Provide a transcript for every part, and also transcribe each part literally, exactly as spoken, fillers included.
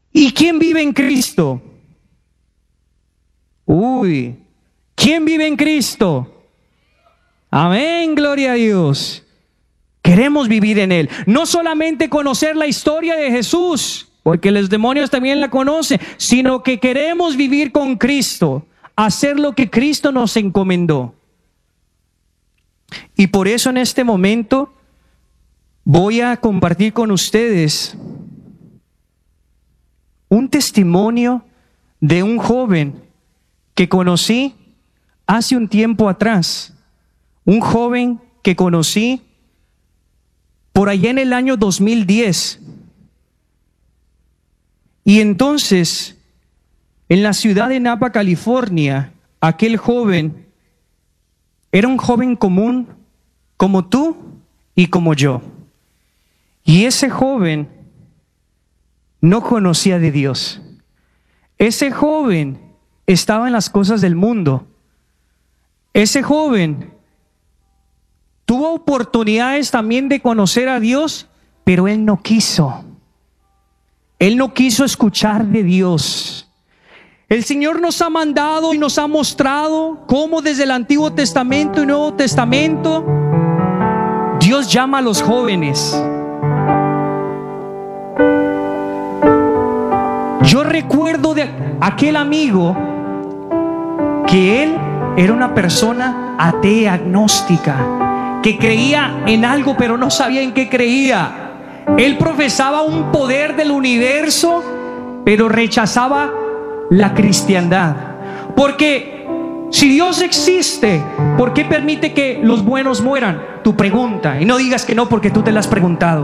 ¿Y quién vive en Cristo? Uy, ¿quién vive en Cristo? Amén, gloria a Dios. Queremos vivir en Él. No solamente conocer la historia de Jesús, porque los demonios también la conocen, sino que queremos vivir con Cristo, hacer lo que Cristo nos encomendó. Y por eso en este momento voy a compartir con ustedes un testimonio de un joven que conocí hace un tiempo atrás. Un joven que conocí por allá en el año dos mil diez. Y entonces, en la ciudad de Napa, California, aquel joven era un joven común como tú y como yo. Y ese joven no conocía de Dios. Ese joven estaba en las cosas del mundo. Ese joven tuvo oportunidades también de conocer a Dios, pero él no quiso. Él no quiso escuchar de Dios. El Señor nos ha mandado y nos ha mostrado cómo desde el Antiguo Testamento y Nuevo Testamento Dios llama a los jóvenes. Yo recuerdo de aquel amigo que él era una persona atea, agnóstica, que creía en algo pero no sabía en qué creía. Él profesaba un poder del universo, pero rechazaba la cristiandad. Porque si Dios existe, ¿por qué permite que los buenos mueran? Tu pregunta. Y no digas que no porque tú te la has preguntado.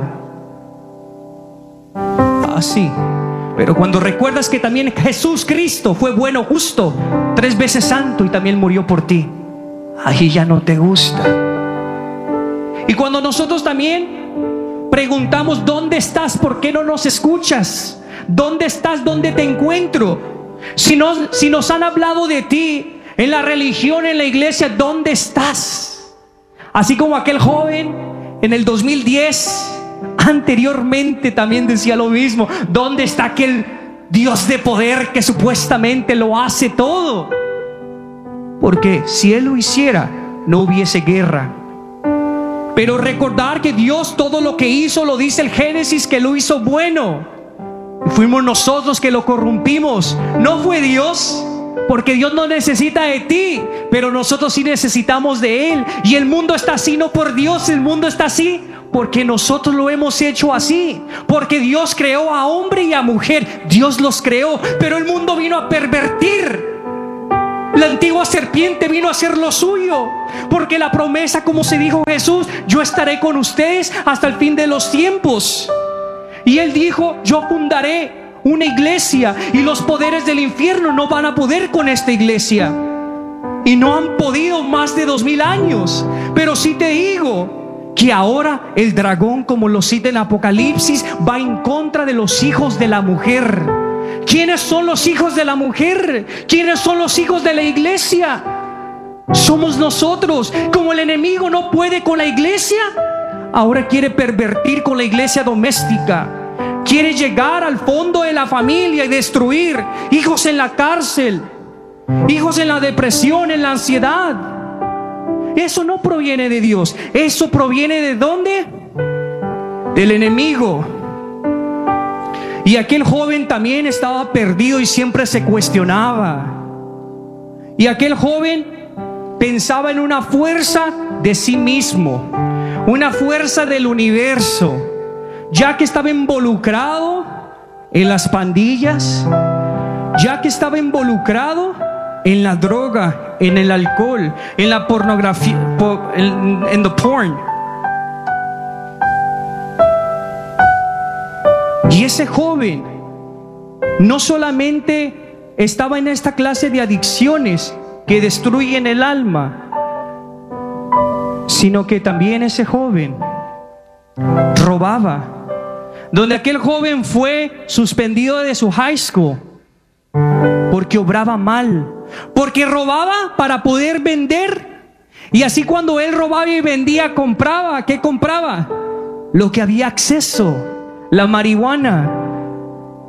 Así. Pero cuando recuerdas que también Jesús Cristo fue bueno, justo, tres veces santo y también murió por ti, ahí ya no te gusta. Y cuando nosotros también preguntamos, ¿dónde estás? ¿Por qué no nos escuchas? ¿Dónde estás? ¿Dónde te encuentro? Si, no, si nos han hablado de ti en la religión, en la iglesia, ¿dónde estás? Así como aquel joven en el dos mil diez, anteriormente también decía lo mismo. ¿Dónde está aquel Dios de poder que supuestamente lo hace todo? Porque si Él lo hiciera, no hubiese guerra. Pero recordar que Dios todo lo que hizo, lo dice el Génesis, que lo hizo bueno. Y fuimos nosotros que lo corrompimos. No fue Dios, porque Dios no necesita de ti, pero nosotros sí necesitamos de Él. Y el mundo está así no por Dios, el mundo está así porque nosotros lo hemos hecho así. Porque Dios creó a hombre y a mujer, Dios los creó, pero el mundo vino a pervertir. La antigua serpiente vino a hacer lo suyo, porque la promesa, como se dijo Jesús, yo estaré con ustedes hasta el fin de los tiempos. Y Él dijo, yo fundaré una iglesia y los poderes del infierno no van a poder con esta iglesia. Y no han podido más de dos mil años. Pero sí te digo que ahora el dragón, como lo cita en Apocalipsis, va en contra de los hijos de la mujer. ¿Quiénes son los hijos de la mujer? ¿Quiénes son los hijos de la iglesia? Somos nosotros. Como el enemigo no puede con la iglesia, ahora quiere pervertir con la iglesia doméstica. Quiere llegar al fondo de la familia y destruir hijos en la cárcel, hijos en la depresión, en la ansiedad. Eso no proviene de Dios. Eso proviene ¿de dónde? Del enemigo. Y aquel joven también estaba perdido y siempre se cuestionaba. Y aquel joven pensaba en una fuerza de sí mismo, una fuerza del universo, ya que estaba involucrado en las pandillas, ya que estaba involucrado en la droga, en el alcohol, en la pornografía, en, en the porn. Y ese joven no solamente estaba en esta clase de adicciones que destruyen el alma, sino que también ese joven robaba. Donde aquel joven fue suspendido de su high school porque obraba mal, porque robaba para poder vender. Y así cuando él robaba y vendía, compraba. ¿Qué compraba? Lo que había acceso. La marihuana.